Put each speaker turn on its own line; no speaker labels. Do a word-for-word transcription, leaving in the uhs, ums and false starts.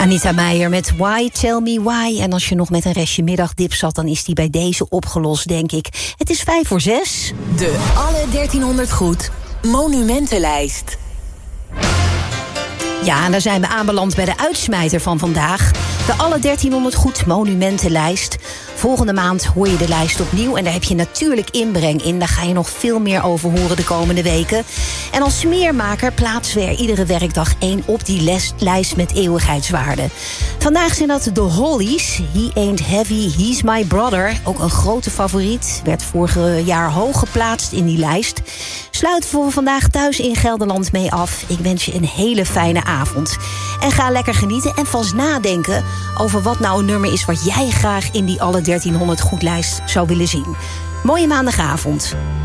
Anita Meijer met Why, Tell Me Why. En als je nog met een restje middagdip zat, dan is die bij deze opgelost, denk ik. Het is vijf voor zes.
De alle dertienhonderd goed monumentenlijst.
Ja, en daar zijn we aanbeland bij de uitsmijter van vandaag. De alle dertienhonderd goed monumentenlijst. Volgende maand hoor je de lijst opnieuw. En daar heb je natuurlijk inbreng in. Daar ga je nog veel meer over horen de komende weken. En als smeermaker plaatsen we er iedere werkdag één op die les- lijst met eeuwigheidswaarde. Vandaag zijn dat de Hollies. He Ain't Heavy, He's My Brother. Ook een grote favoriet. Werd vorig jaar hoog geplaatst in die lijst. Sluiten we vandaag thuis in Gelderland mee af. Ik wens je een hele fijne avond. En ga lekker genieten en vast nadenken over wat nou een nummer is wat jij graag in die alle dertienhonderd goedlijst zou willen zien. Mooie maandagavond.